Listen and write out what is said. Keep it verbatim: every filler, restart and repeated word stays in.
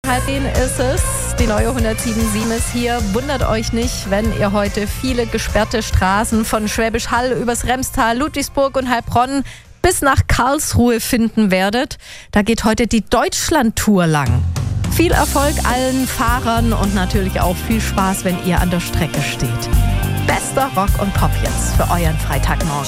Halb zehn ist es. Die neue hundertsieben Komma sieben ist hier. Wundert euch nicht, wenn ihr heute viele gesperrte Straßen von Schwäbisch Hall übers Remstal, Ludwigsburg und Heilbronn bis nach Karlsruhe finden werdet. Da geht heute die Deutschland-Tour lang. Viel Erfolg allen Fahrern und natürlich auch viel Spaß, wenn ihr an der Strecke steht. Bester Rock und Pop jetzt für euren Freitagmorgen.